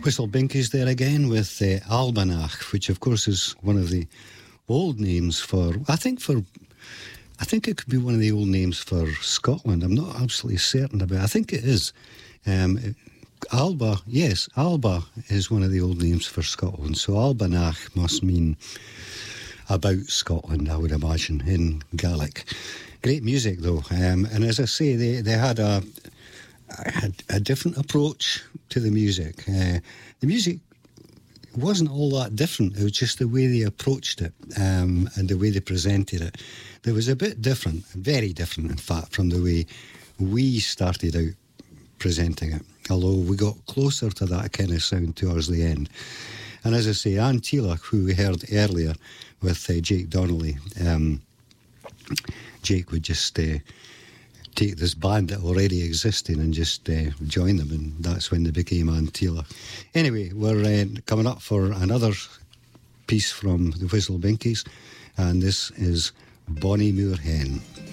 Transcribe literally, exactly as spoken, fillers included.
Whistle Binkies there again with uh, Albanach, which of course is one of the old names for, I think for, I think it could be one of the old names for Scotland. I'm not absolutely certain about it. I think it is. Um, Alba, yes, Alba is one of the old names for Scotland. So Albanach must mean about Scotland, I would imagine, in Gaelic. Great music though. Um, and as I say, they, they had a, a, a different approach to the music. Uh, the music wasn't all that different. It was just the way they approached it um, and the way they presented it. There was a bit different, very different, in fact, from the way we started out presenting it. Although we got closer to that kind of sound towards the end. And as I say, Anne Tealach, who we heard earlier with uh, Jake Donnelly, um, Jake would just uh, take this band that already existed and just uh, join them, and that's when they became Anne Tealach. Anyway, we're uh, coming up for another piece from the Whistle Binkies, and this is Bonnie Moor Hen.